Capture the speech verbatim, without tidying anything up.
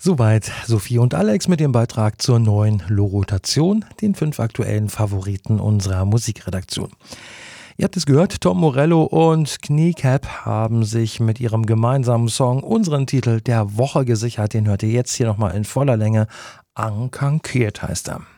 Soweit Sophie und Alex mit dem Beitrag zur neuen Low-Rotation, den fünf aktuellen Favoriten unserer Musikredaktion. Ihr habt es gehört, Tom Morello und Kneecap haben sich mit ihrem gemeinsamen Song unseren Titel der Woche gesichert. Den hört ihr jetzt hier nochmal in voller Länge. Unconquered heißt er.